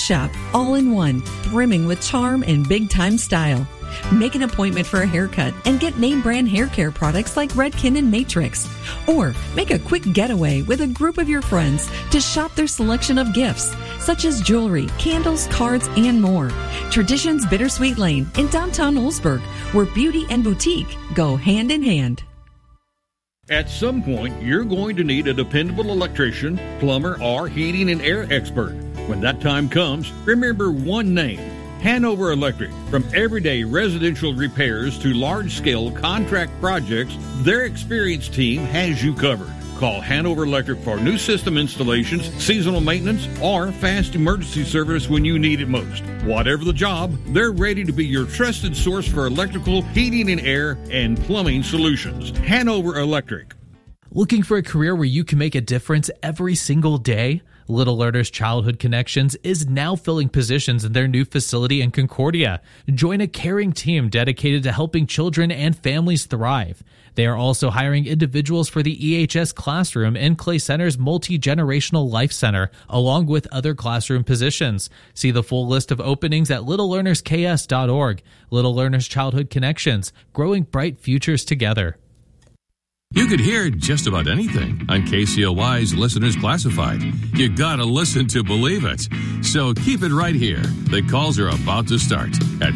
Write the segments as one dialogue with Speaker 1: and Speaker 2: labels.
Speaker 1: shop, all in one, brimming with charm and big-time style. Make an appointment for a haircut and get name brand hair care products like Redken and Matrix. Or make a quick getaway with a group of your friends to shop their selection of gifts, such as jewelry, candles, cards, and more. Traditions Bittersweet Lane in downtown Oldsburg, where beauty and boutique go hand in hand.
Speaker 2: At some point, you're going to need a dependable electrician, plumber, or heating and air expert. When that time comes, remember one name: Hanover Electric. From everyday residential repairs to large-scale contract projects, their experienced team has you covered. Call Hanover Electric for new system installations, seasonal maintenance, or fast emergency service when you need it most. Whatever the job, they're ready to be your trusted source for electrical, heating and air, and plumbing solutions. Hanover Electric.
Speaker 3: Looking for a career where you can make a difference every single day? Little Learners Childhood Connections is now filling positions in their new facility in Concordia. Join a caring team dedicated to helping children and families thrive. They are also hiring individuals for the EHS classroom in Clay Center's Multi-Generational Life Center, along with other classroom positions. See the full list of openings at littlelearnersks.org. Little Learners Childhood Connections, growing bright futures together.
Speaker 4: You could hear just about anything on KCOY's Listeners Classified. You gotta listen to believe it. So keep it right here. The calls are about to start at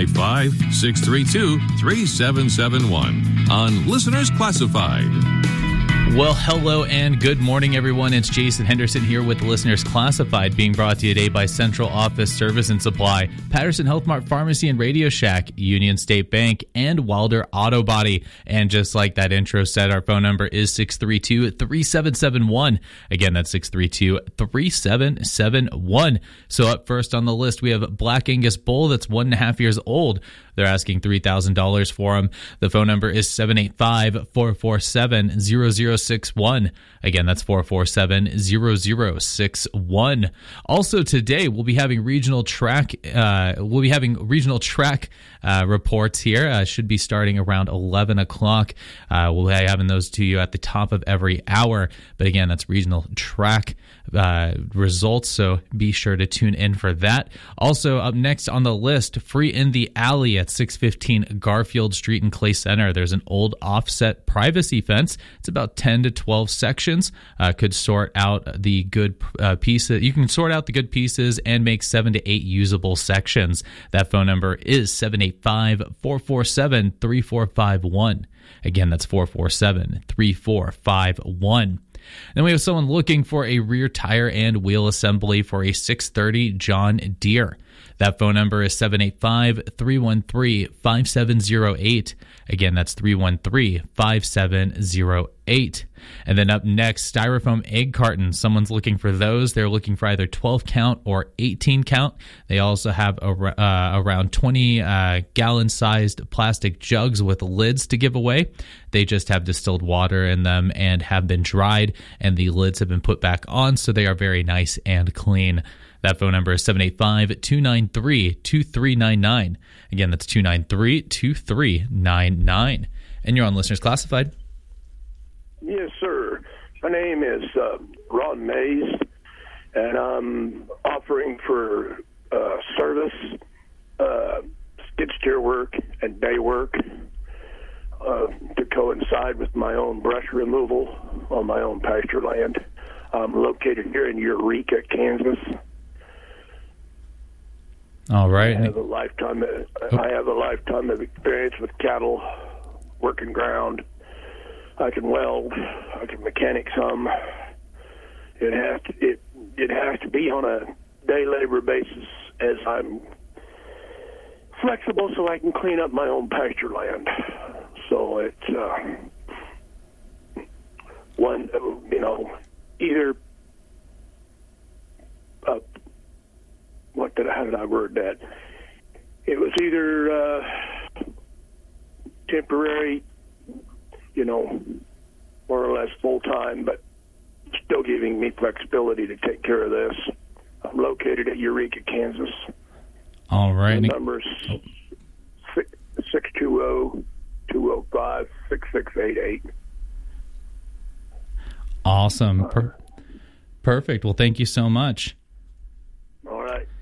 Speaker 4: 785-632-3771 on Listeners Classified.
Speaker 3: Well, hello and good morning, everyone. It's Jason Henderson here with Listeners Classified, being brought to you today by Central Office Service and Supply, Patterson Health Mart Pharmacy and Radio Shack, Union State Bank, and Wilder Auto Body. And just like that intro said, our phone number is 632-3771. Again, that's 632-3771. So up first on the list, we have Black Angus Bull that's 1.5 years old. They're asking $3,000 for him. The phone number is 785-447-0061. Again, that's 447-0061. Also today, we'll be having regional track reports here. Should be starting around 11 o'clock. We'll be having those to you at the top of every hour. But again, that's regional track results, so be sure to tune in for that. Also up next on the list, Free in the Alley at 615 Garfield Street in Clay Center. There's an old offset privacy fence. It's about 10 to 12 sections. Could sort out the good pieces. You can sort out the good pieces and make 7 to 8 usable sections. That phone number is 785-447-3451. Again, that's 447-3451. Then we have someone looking for a rear tire and wheel assembly for a 630 John Deere. That phone number is 785-313-5708. Again, that's 313-5708. And then up next, styrofoam egg cartons. Someone's looking for those. They're looking for either 12 count or 18 count. They also have around 20 gallon sized plastic jugs with lids to give away. They just have distilled water in them and have been dried, and the lids have been put back on, so they are very nice and clean. That phone number is 785-293-2399. Again, that's 293-2399. And you're on Listeners Classified.
Speaker 5: Yes, sir. My name is Ron Mays, and I'm offering for service, skid steer work and day work to coincide with my own brush removal on my own pasture land. I'm located here in Eureka, Kansas.
Speaker 3: All right.
Speaker 5: I have a lifetime of experience with cattle, working ground. I can weld. I can mechanic some. It has to be on a day labor basis, as I'm flexible, so I can clean up my own pasture land. So it's either how did I word that? It was either temporary, more or less full-time, but still giving me flexibility to take care of this. I'm located at Eureka, Kansas.
Speaker 3: All right.
Speaker 5: The number's 620-205-6688.
Speaker 3: Awesome. Perfect. Well, thank you so much.